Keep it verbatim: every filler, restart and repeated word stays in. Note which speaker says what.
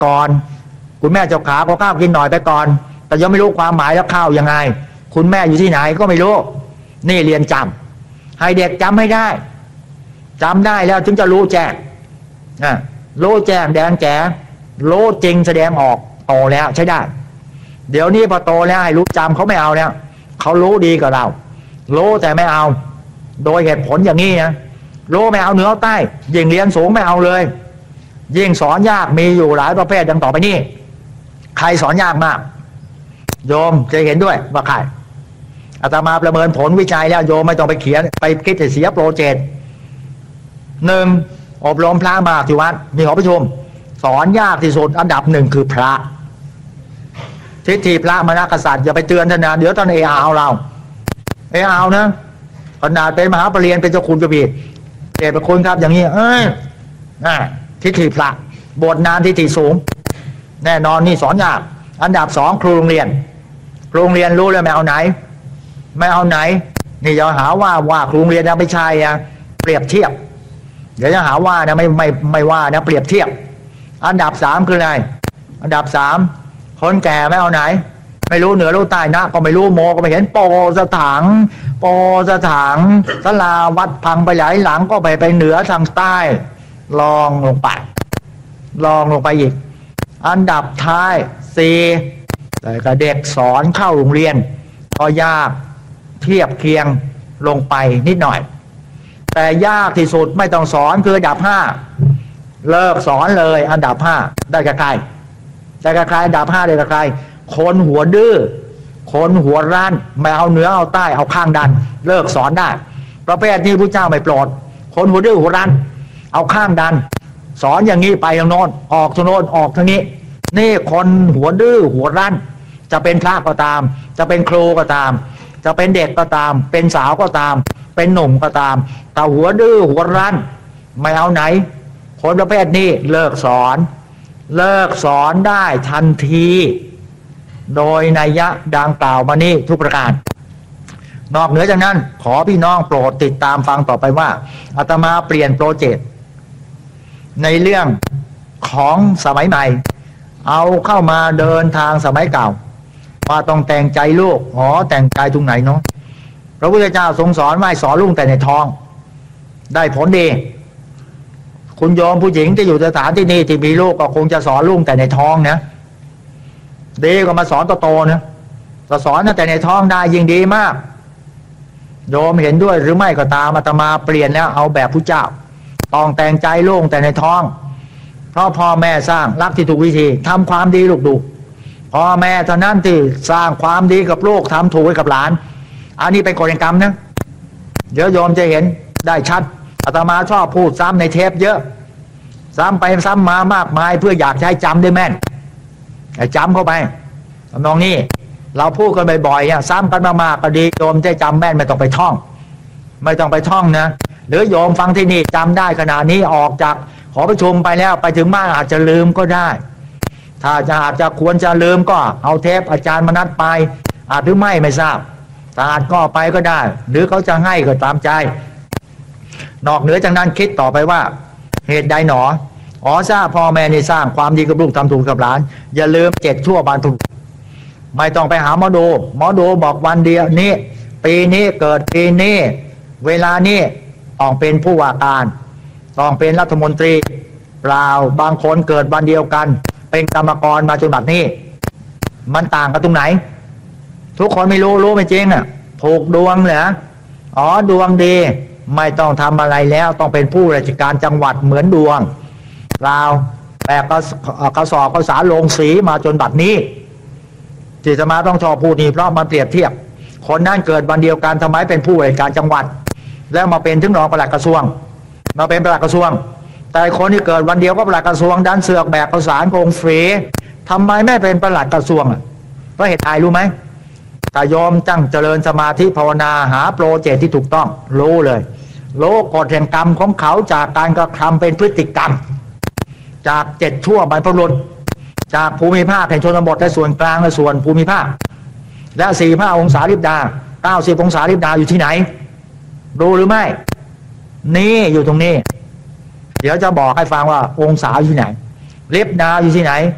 Speaker 1: ก่อนคุณแม่เจ้าขาขอข้าวกินหน่อยไปก่อนแต่ยังไม่รู้ความหมายแล้วข้าวยังไงคุณแม่อยู่ที่ไหนก็ไม่รู้นี่เรียนจำให้เด็กจำให้ได้จำได้แล้วถึงจะรู้แจ้งนะรู้แจ้งแดงแจ๋รู้จริงแสดงออกโตแล้วใช้ได้เดี๋ยวนี้พอโตแล้วให้รู้จำเขาไม่เอาแล้วเขารู้ดีกว่าเรารู้แต่ไม่เอาโดยเหตุผลอย่างนี้นะรู้ไม่เอาเหนือเอาใต้ยิ่งเรียนสูงไม่เอาเลยยิ่งสอนยากมีอยู่หลายประเภทดังต่อไปนี้ใครสอนยากมากโยมจะเห็นด้วยว่าใครอาตมาประเมินผลวิจัยแล้วโยมไม่ต้องไปเขียนไปคิดเสียโปรเจกต์หนึ่งอบรมพระมากที่วัดมีหอประชุมสอนยากที่สุดอันดับหนึ่งคือพระทิฏฐิพระมณกษัตริย์อย่าไปเตือนท่านนะเดี๋ยวท่านเอเอาเราเอเอานะขนาดเป็นมหาปรริญญาเป็นเจ้าคุณกบีเดชประคุณครับอย่างนี้เอ้ยน่ะทิฏฐิพระบทนานทิฏฐิสูงแน่นอนนี่สอนยากอันดับสองครูโรงเรียนครูโรงเรียนรู้เลยไม่เอาไหนไม่เอาไหนนี่อย่าหาว่าว่าครูโรงเรียนนะไม่ใช่อะเปรียบเทียบเดี๋ยวจะหาว่านะไม่ไม่ไม่ว่านะเปรียบเทียบอันดับสามคืออะไรอันดับสามคนแก่ไม่เอาไหนไม่รู้เหนือรู้ใต้นะก็ไม่รู้โมก็ไม่เห็นโปสถางโปสถางศาลาวัดพังไปหลายหลังก็ไปไปเหนือทางใต้ลองลงไปลองลงไปอีกอันดับท้ายสี่แต่กับเด็กสอนเข้าโรงเรียนก็ยากเทียบเคียงลงไปนิดหน่อยแต่ยากที่สุดไม่ต้องสอนคืออันดับห้าเลิกสอนเลยอันดับห้าได้กับใครได้กับใครอันดับห้าได้กับใครคนหัวดื้อคนหัวรั้นไม่เอาเหนือเอาใต้เอาข้างดันเลิกสอนได้ประเภทที่พระเจ้าไม่โปรดคนหัวดื้อหัวรั้นเอาข้างดันสอนอย่างนี้ไปทางโน้นออกทางโน้นออกทางนี้นี่คนหัวดื้อหัวรั้นจะเป็นพระก็ตามจะเป็นครูก็ตามจะเป็นเด็กก็ตามเป็นสาวก็ตามเป็นหนุ่มก็ตามแต่หัวดื้อหัวรั้นไม่เอาไหนคนประเภทนี้เลิกสอนเลิกสอนได้ทันทีโดยนัยยะดังกล่าวมานี้ทุกประการนอกเหนือจากนั้นขอพี่น้องโปรดติดตามฟังต่อไปว่าอาตมาเปลี่ยนโปรเจกต์ในเรื่องของสมัยใหม่เอาเข้ามาเดินทางสมัยเก่าว่าต้องแต่งใจลูกอ๋อแต่งใจตรงไหนเนาะพระพุทธเจ้าทรงสอนว่าสอนลูกแต่ในท้องได้ผลดีคุณโยมผู้หญิงที่อยู่สถานที่นี่ที่มีลูกก็คงจะสอนลูกแต่ในท้องนะดีก็มาสอนโตๆนะจะสอนแต่ในท้องได้ยิ่งดีมากโยมเห็นด้วยหรือไม่ก็ตามอาตมาเปลี่ยนแล้วเอาแบบผู้เจ้าต้องแต่งใจลูกแต่ในท้องเพราะพ่อแม่สร้างรักที่ถูกวิธีทำความดีลูกดูพ่อแม่เท่านั้นที่สร้างความดีกับลูกทำถูกให้กับหลานอันนี้เป็นกฎแห่งกรรมนะเดี๋ยวโยมจะเห็นได้ชัดอาตมาชอบพูดซ้ำในเทปเยอะซ้ำไปซ้ำมามากมายเพื่ออยากให้จำได้แม่นให้จำเข้าไปน้องนี่เราพูดกันบ่อยๆซ้ำกันมากๆก็ดีโยมจะจำแม่นไม่ต้องไปท่องไม่ต้องไปท่องนะหรือโยมฟังที่นี่จำได้ขนาดนี้ออกจากขอประชุมไปแล้วไปถึงบ้านอาจจะลืมก็ได้ถ้าจะอาจจะควรจะลืมก็เอาเทปอาจารย์มนัสไปอาจหรือไม่ไม่ทราบแต่อาจก็ไปก็ได้หรือเขาจะให้ก็ตามใจนอกเหนือจากนั้นคิดต่อไปว่าเหตุใดหนออ๋อทราบพ่อแม่นี่สร้างความดีกับลูกทำถูกกับหลานอย่าลืมเจ็ดชั่วบานถูกไม่ต้องไปหาหมอดูหมอดูบอกวันเดียวนี้ปีนี้เกิดปีนี้เวลานี้ต้องเป็นผู้ว่าการต้องเป็นรัฐมนตรีเปล่าบางคนเกิดวันเดียวกันเป็นกรรมกรมาจนบัดนี้มันต่างกันตรงไหนทุกคนไม่รู้รู้ไม่จริงอ่ะถูกดวงเหรออ๋อดวงดีไม่ต้องทำอะไรแล้วต้องเป็นผู้ราชการจังหวัดเหมือนดวงเราแต่ก็กระสอบภาษาลงสีมาจนบัดนี้ที่จะมาต้องชอบพูดนี้เพราะมันเปรียบเทียบคนนั้นเกิดวันเดียวกันทำไมเป็นผู้ราชการจังหวัดแล้วมาเป็นถึงรองปลัดกระทรวงมาเป็นปลัดกระทรวงแต่คนที่เกิดวันเดียวก็ปลัดกระทรวงดันเสือกแบกข้าวสารโกงฟรีทำไมไม่เป็นปลัดกระทรวงเพราะเหตุใดรู้ไหมแต่ยอมตั้งเจริญสมาธิภาวนาหาโปรเจกต์ที่ถูกต้องรู้เลยโลกกฎแห่งกรรมของเขาจากการกระทำเป็นพฤติกรรมจากเจ็ดชั่วบรรพบุรุษจากภูมิภาคแห่งชนบทและส่วนกลางและส่วนภูมิภาคและสี่ห้าองศาลิบดาเก้าสิบองศาลิบดาอยู่ที่ไหนรู้หรือไม่นี่อยู่ตรงนี้เดี๋ยวจะบอกให้ฟังว่าองศาอยู่ที่ไหนลิบดาอยู่ที่ไหน